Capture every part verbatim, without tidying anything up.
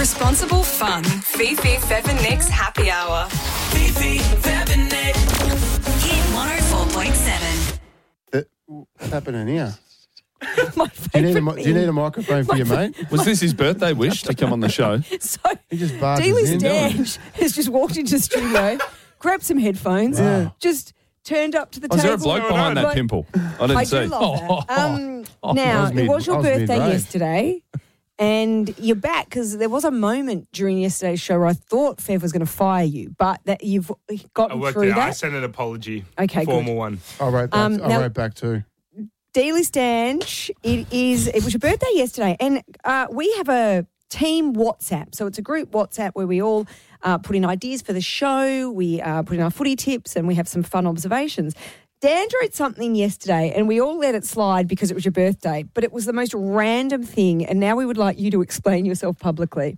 Responsible fun. Fifi, Fev and Nick's Happy Hour. Fifi, Fev and Nick. Hit one oh four point seven. Uh, what's happening here? My Do you, need a, favourite mi- do you need a microphone for your mate? Was this his birthday wish to come on the show? So, He just barges Dealey in. Stange has just walked into the studio, grabbed some headphones, Wow. just turned up to the Was table. there a bloke behind that Like, pimple? I didn't I see. do love that. Um, now, I was mid- it was your I was birthday mid-rave. yesterday, and you're back because there was a moment during yesterday's show where I thought Fev was going to fire you, but that you've I gotten worked through it out. I that. sent an apology. Okay, Formal good. one. I wrote back, Um, I now- wrote back too. Dealey Stange, it is. It was your birthday yesterday, and uh, we have a team WhatsApp. So it's a group WhatsApp where we all uh, put in ideas for the show. We uh, put in our footy tips, and we have some fun observations. Dan wrote something yesterday, and we all let it slide because it was your birthday. But it was the most random thing, and now we would like you to explain yourself publicly.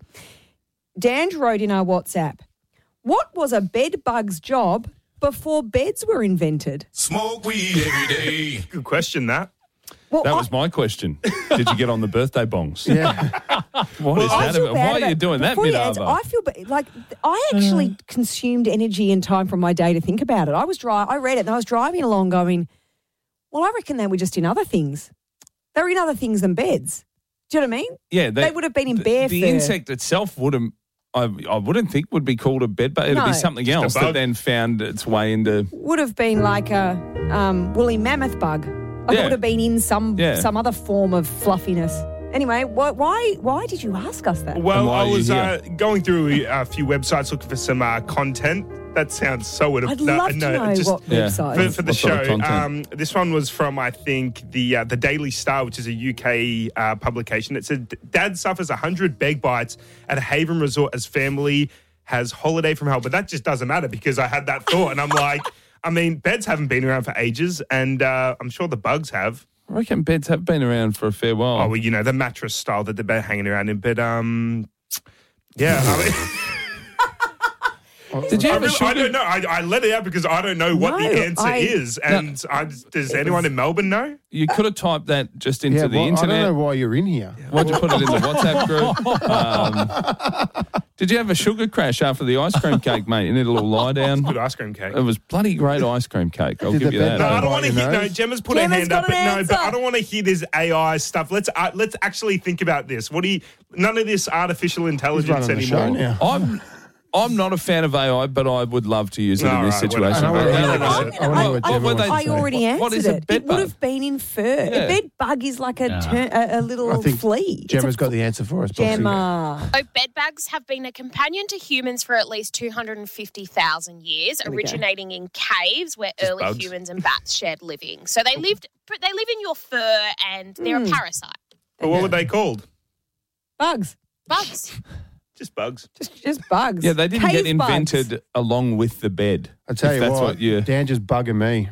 Dan wrote in our WhatsApp, "What was a bed bug's job before beds were invented?" Smoke weed every day. Good question, that. Well, That I- was my question. Did you get on the birthday bongs? Yeah. What is I that feel about? bad Why are about- you doing that, before you answer, Midava? I feel ba- like I actually consumed energy and time from my day to think about it. I was dri- I read it and I was driving along going, well, I reckon they were just in other things. They were in other things than beds. Do you know what I mean? Yeah, They would have been in the, bear The fur. insect itself wouldn't. I, I wouldn't think would be called a bed bug. It'd No. be something Just a else that bug. then found its way into. Would have been like a um, woolly mammoth bug. Like Yeah. It would have been in some Yeah. some other form of fluffiness. Anyway, why why why did you ask us that? And Well, why I are you was here? uh, going through a few websites looking for some uh, content. That sounds so... I'd love to know just what Yeah. website. For, for the What sort of show, content? um, this one was from, I think, the uh, the Daily Star, which is a U K uh, publication. It said, Dad suffers one hundred beg bites at a Haven resort as family has holiday from hell. But that just doesn't matter because I had that thought and I'm like, I mean, beds haven't been around for ages and uh, I'm sure the bugs have. I reckon beds have been around for a fair while. Oh, well, you know, the mattress style that they've been hanging around in. But, um, yeah, I mean... Did you I, have a really, I sugar? don't know. I, I let it out because I don't know what No, the answer I- is. And I, does anyone in Melbourne know? You could have typed that just into Yeah, the well, I internet. don't know why you're in here. Why'd you put it in the WhatsApp group? Um, did you have a sugar crash after the ice cream cake, mate? You need a little lie down. Good ice cream cake. It was bloody great ice cream cake. I'll Did give the you bed that. No, I bug don't bite want to your hear. No, nose? Gemma's put Gemma's her hand got up, but an no, but answer. I don't want to hear this A I stuff. Let's uh, let's actually think about this. What do you? None of this artificial He's intelligence running the show anymore. now. I'm I'm not a fan of A I, but I would love to use it All in this right, situation. whatever. I But wanna how hear do what- they- I wanna hear what what Gemma were wants they- to I say. already answered What is a it. bed It would bug? have been in fur. Yeah. A bed bug is like a Yeah. tur- a, a little I think flea. It's Gemma's a got the answer for us. Boxy. Gemma. So bedbugs have been a companion to humans for at least two hundred fifty thousand years, we go. originating in caves where Just early bugs. humans and bats shared living. So they lived they live in your fur and they're Hmm. a parasite. But what were they called? Bugs. Bugs. Just bugs. Just just bugs. Yeah, they didn't Cave get invented bugs. along with the bed. I tell if you that's what, what you. Dan just bugging me.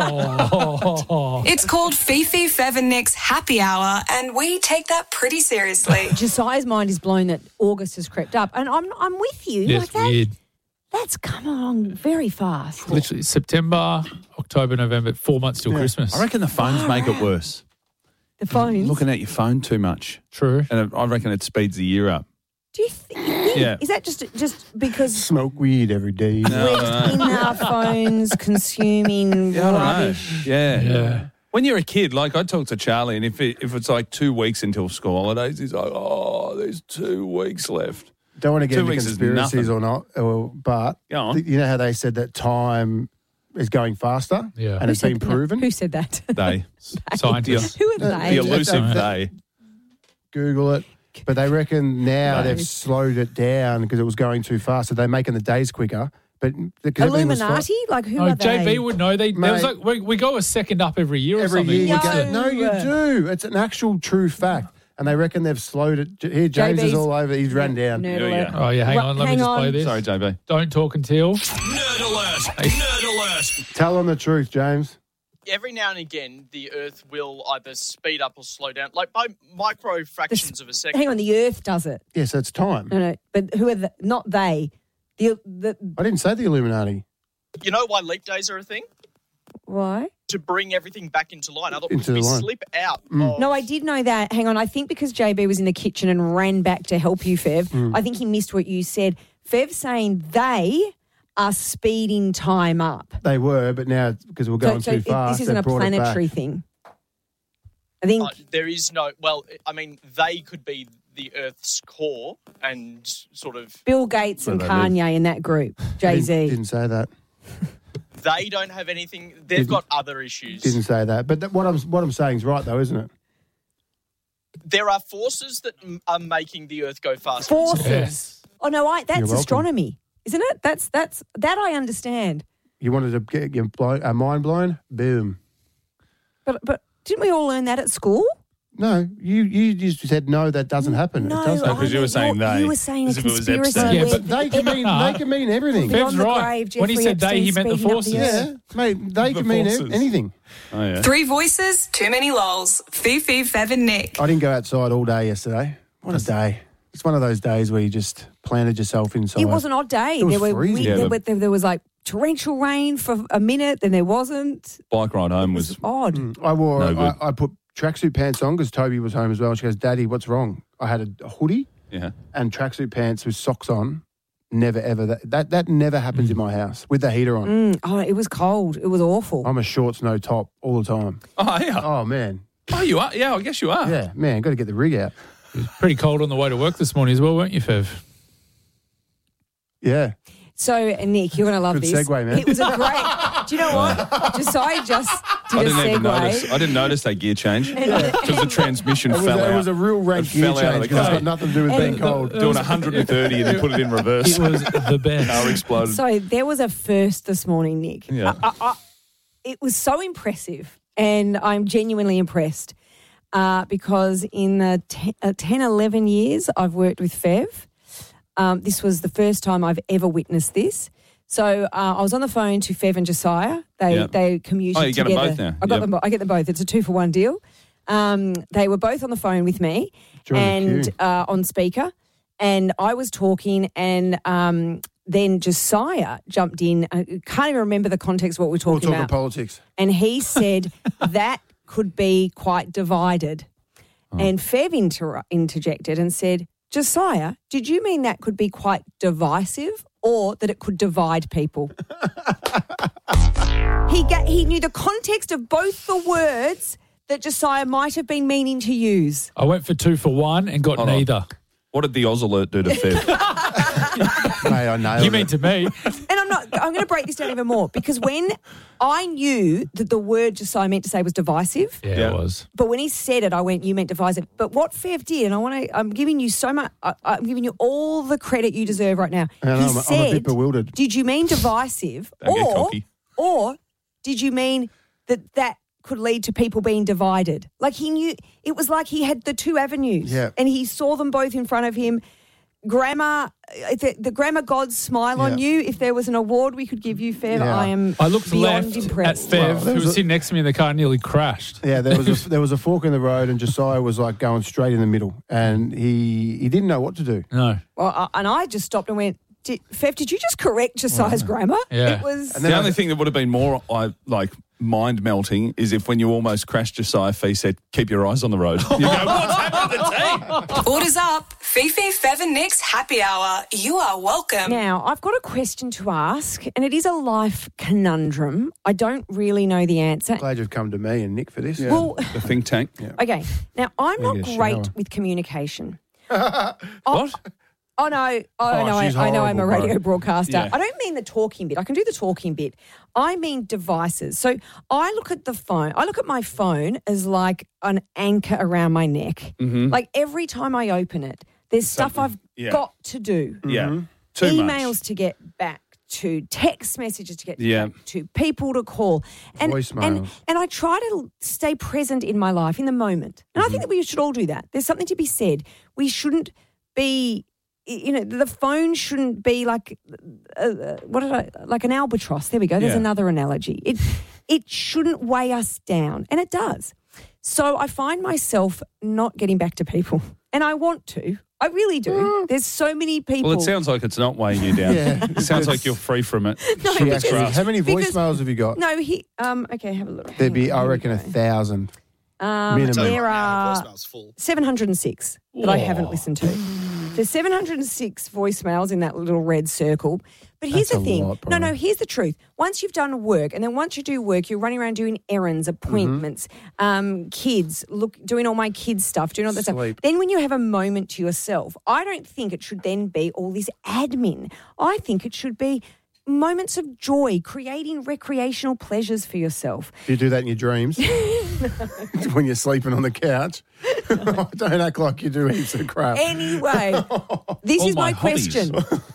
It's called Fifi, Fev and Nick's Happy Hour, and we take that pretty seriously. Josiah's mind is blown that August has crept up, and I'm I'm with you. Yeah, like it's that, weird. That's come along very fast. Literally September, October, November, four months till Yeah. Christmas. I reckon the phones make it worse. The phones. Looking at your phone too much, True. and I reckon it speeds the year up. Do you think? Yeah. Is that just just because Smoke weed every day. we're in our phones consuming Yeah, I don't know. rubbish? Yeah. Yeah. When you're a kid, like I talk to Charlie, and if it, if it's like two weeks until school holidays, he's like, "Oh, there's two weeks left." Don't want to get Two into weeks is conspiracies nothing. or not, or, but Go on. th- you know how they said that time is going faster? Yeah. And Who it's been No, proven? who said that? They, Scientists. Who are The they? the elusive Right. they. Google it. But they reckon now No. they've slowed it down because it was going too fast. So they're making the days quicker. But because everything was fa- Illuminati? Like who Oh, are they? J B would know. They there was Mate. like we, we go a second up every year or every something. year you No. get, no, you do. It's an actual true fact. And they reckon they've slowed it. J- Here, James J B's is all over. He's ran down. Nerd Yeah, alert. yeah. Oh yeah, hang Well, on. Let hang me just on. play this. Sorry, J B. Don't talk until. Nerd alert. Nerd alert. Tell them the truth, James. Every now and again, the Earth will either speed up or slow down, like by micro fractions of a second. Hang on, the Earth does it. Yes, it's time. No, no, but who are the, not they? The the I didn't say the Illuminati. You know why leap days are a thing? Why? to bring everything back into line. Otherwise, Into we the line. slip out. Mm. Of, No, I did know that. Hang on. I think because J B was in the kitchen and ran back to help you, Fev, Mm. I think he missed what you said. Fev saying they are speeding time up. They were, but now because we're going so, too so fast, this isn't they've a brought it back. planetary thing. I think uh, there is no. Well, I mean, they could be the Earth's core and sort of. Bill Gates and Where they live. Kanye in that group, I Jay didn't, Z. didn't say that. They don't have anything. They've Didn't- got other issues. Didn't say that. But that, what I'm what I'm saying is right, though, isn't it? There are forces that m- are making the Earth go faster. Forces. Yes. Oh no, I that's You're welcome. astronomy, isn't it? That's that's that I understand. You wanted to get your blown, uh, mind blown? Boom. But but didn't we all learn that at school? No, you you just said no. That doesn't happen. No, it doesn't. I because you were meant saying your- they, You were saying a as if it was conspiracy. Epstein. Yeah, where- But they can mean No. they can mean everything. Beyond Fev's the right. grave, When he Jeffrey said they, he Epstein meant the speeding up forces. the Yeah, mate. They The can mean forces. ev- anything. Oh, yeah. Three voices, too many lols. Fifi, Fev and Nick. I didn't go outside all day yesterday. What a day! It's one of those days where you just planted yourself inside. It was an odd day. It was there were freezing. we- Yeah, there, the- were, there, there was like torrential rain for a minute, then there wasn't. Bike ride home It was was. odd. Mm, I wore. No good. I, I put tracksuit pants on because Toby was home as well. She goes, "Daddy, what's wrong?" I had a, a hoodie Yeah. and tracksuit pants with socks on. Never ever that that, that never happens in my house with the heater on. Mm, oh, it was cold. It was awful. I'm a shorts, no top all the time. Oh, yeah. Oh man, Oh, you are? Yeah, I guess you are. yeah, man, got to get the rig out. Pretty cold on the way to work this morning as well, weren't you, Fev? Yeah, So, Nick, you're going to love Good this. segue, man. It was a great. Do you know what? Josiah just did I a didn't even notice. segue. I didn't notice that gear change because the transmission it was, fell a, out. it was a real rank It gear fell out of change the because it's car. got nothing to do with being And- cold. Doing one hundred thirty and then put it in reverse. It was the best. Car exploded. So there was a first this morning, Nick. Yeah. I, I, I, it was so impressive, and I'm genuinely impressed uh, because in the te- uh, ten, eleven years I've worked with Fev, um, this was the first time I've ever witnessed this. So uh, I was on the phone to Fev and Josiah. They Yep. they commuted Oh, you get them together. both now? I got Yep. them. bo- I get them both. It's a two for one deal. Um, they were both on the phone with me Join the and queue. uh, on speaker, and I was talking, and um, then Josiah jumped in. I can't even remember the context of what we're We're talking talking about, politics. and he said that could be quite divided. Oh. And Fev inter- interjected and said, "Josiah, did you mean that could be quite divisive, or that it could divide people?" he ga- he knew the context of both the words that Josiah might have been meaning to use. I went for two for one and got Hold on. neither. What did the Oz alert do to Fev? Mate, I nailed You mean it. to me? And I'm not. I'm going to break this down even more because when I knew that the word Josiah meant to say was divisive, Yeah, Yeah. it was. but when he said it, I went, "You meant divisive." But what Fev did, and I want to, I'm giving you so much. I, I'm giving you all the credit you deserve right now. And he I'm, I'm said, a bit bewildered. "Did you mean divisive, Don't get or cocky. or did you mean that that could lead to people being divided?" Like he knew it was like he had the two avenues, Yeah. and he saw them both in front of him. Grammar, uh, the, the grammar gods smile on Yeah. you. If there was an award we could give you, Fev, Yeah. I am I looked beyond left impressed. at Fev, Well, there who was was a- sitting next to me in the car, and nearly crashed. Yeah, there was a, there was a fork in the road, and Josiah was like going straight in the middle, and he he didn't know what to do. No. Well, I, and I just stopped and went, did, Fev, did you just correct Josiah's grammar? Yeah. It was. And then The I- only thing that would have been more I like mind melting is if when you almost crashed Josiah Fee said, "Keep your eyes on the road." You go, "What's happened to the team?" Orders up. Fifi, Fev and Nick's happy hour. You are welcome. Now, I've got a question to ask, and it is a life conundrum. I don't really know the answer. Glad you've come to me and Nick for this. Well, The think tank. okay. Now, I'm not Need a great shower. with communication. What? Oh no! Oh, Oh, no! I, she's I know I'm a horrible, radio bro. broadcaster. Yeah. I don't mean the talking bit. I can do the talking bit. I mean devices. So I look at the phone. I look at my phone as like an anchor around my neck. Mm-hmm. Like every time I open it, there's stuff I've yeah. got to do. Yeah. Too Emails much. to get back to, text messages to get Yeah. back to, people to call, and and Voicemails. and I try to stay present in my life in the moment. And I think that we should all do that. There's something to be said. We shouldn't be. You know, the phone shouldn't be like uh, what did I like an albatross. There we go. There's Yeah. another analogy. It it shouldn't weigh us down, and it does. So I find myself not getting back to people. and I want to. I really do. There's so many people. Well, it sounds like it's not weighing you down. Yeah. It sounds like you're free from it. No, She because- actually- how many because- voicemails have you got? No, he. Um. Okay, have a look. There'd be, Hang on, I here we reckon, a go. thousand. Um, minimum. there are voicemail's full. seven hundred six that I haven't listened to. There's seven hundred six voicemails in that little red circle. But here's That's the a thing. lot, no, bro. no, here's the truth. Once you've done work, and then once you do work, you're running around doing errands, appointments, um, kids, look, doing all my kids' stuff, doing all that stuff. Sleep. Then when you have a moment to yourself, I don't think it should then be all this admin. I think it should be moments of joy, creating recreational pleasures for yourself. Do you do that in your dreams? When you're sleeping on the couch? Don't act like you do heaps of crap. Anyway, this All is my, my hobbies. question.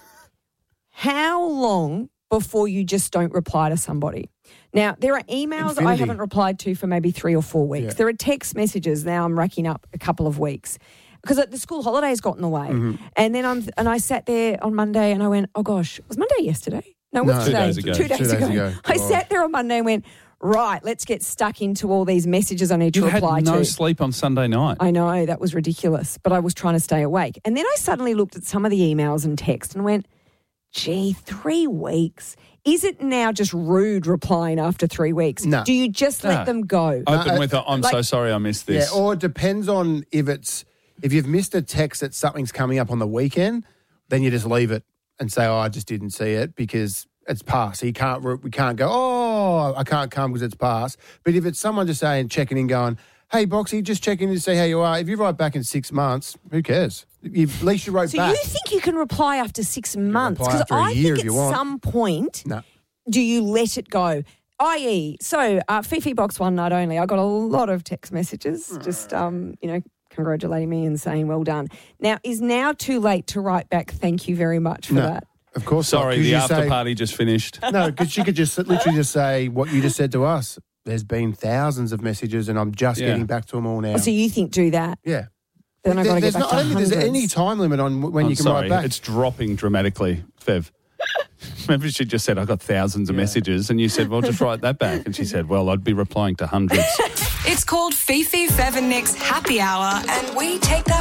How long before you just don't reply to somebody? Now, there are emails I Infinity. haven't replied to for maybe three or four weeks. Yeah. There are text messages now I'm racking up a couple of weeks because the school holidays got in the way. Mm-hmm. And then I'm and I sat there on Monday and I went, oh gosh, was Monday yesterday? No, it was No. today. Two days ago. Two days, Two days ago. ago. I God. sat there on Monday and went, right, let's get stuck into all these messages I need to You had reply no to. sleep on Sunday night. I know, that was ridiculous, but I was trying to stay awake. And then I suddenly looked at some of the emails and text and went, gee, three weeks. Is it now just rude replying after three weeks? No. Do you just let No. them go? Open No, with a, I'm like- so sorry I missed this. Yeah, or it depends on if it's if you've missed a text that something's coming up on the weekend, then you just leave it and say, "Oh, I just didn't see it because it's past." So you can't we can't go, "Oh, I can't come because it's past." But if it's someone just saying, checking in, going, "Hey, Boxy, just checking in to see how you are." If you write back in six months, who cares? You, at least you wrote So back. you think you can reply after six months? reply Because after a I year think if at you want. some point, No. do you let it go? that is, so uh, Fifi Box One night only. I got a lot of text messages, just um, you know, congratulating me and saying well done. Now, is now too late to write back? Thank you very much for No. that. Of course, not, Sorry, 'cause the you after say- party just finished. No, because she could just literally just say what you just said to us. There's been thousands of messages, and I'm just Yeah. getting back to them all now. Oh, so you think do that? yeah. Then I've got to There's get back not, I to don't think there's any hundreds. time limit on when I'm you can sorry, write back. it's dropping dramatically, Fev. Remember she just said, I got thousands of messages, and you said, well, just write that back. And she said, well, I'd be replying to hundreds. It's called Fifi, Fev and Nick's Happy Hour, and we take that